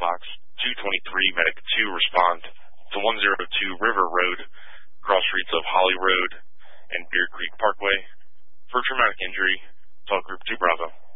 Fox 223, Medic 2, respond to 102 River Road, cross streets of Holly Road and Bear Creek Parkway. For traumatic injury, call Group 2 Bravo.